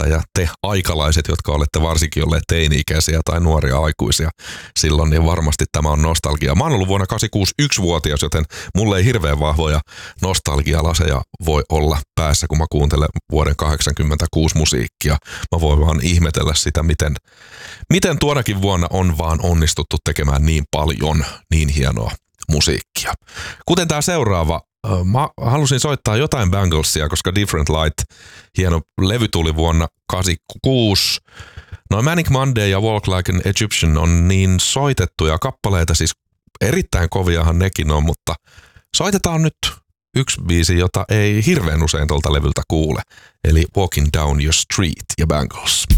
ja te aikalaiset, jotka olette varsinkin olleet teini-ikäisiä tai nuoria aikuisia silloin, niin varmasti tämä on nostalgia. Mä oon ollut vuonna 86 1-vuotias, joten mulle ei hirveän vahvoja nostalgialaseja voi olla päässä, kun mä kuuntelen vuoden 86 musiikkia. Mä voin vaan ihmetellä sitä, miten tuonakin vuonna on vaan onnistuttu tekemään niin paljon niin hienoa musiikkia. Kuten tää seuraava, mä halusin soittaa jotain Banglesia, koska Different Light, hieno levy tuli vuonna 86. No Manic Monday ja Walk Like an Egyptian on niin soitettuja kappaleita, siis erittäin koviahan nekin on, mutta soitetaan nyt yksi biisi, jota ei hirveän usein tuolta levyltä kuule, eli Walking Down Your Street ja Bangles.